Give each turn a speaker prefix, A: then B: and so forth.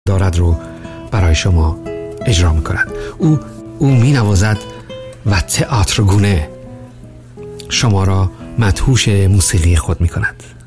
A: دارد رو برای شما اجرا می‌کند. او می‌نوازد و تئاترگونه شما را مدهوش موسیقی خود می‌کند.